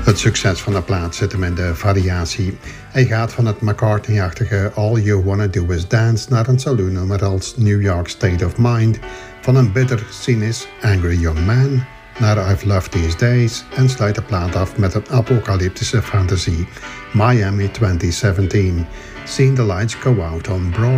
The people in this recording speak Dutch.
Het succes van de plaat zit hem in de variatie. Hij gaat van het McCartney-achtige All You Wanna Do Is Dance naar een saloonnummer als New York State of Mind, van een bitter, cynisch Angry Young Man naar I've Loved These Days en sluit de plaat af met een apocalyptische fantasie, Miami 2017, Seeing the Lights Go Out on Broadway.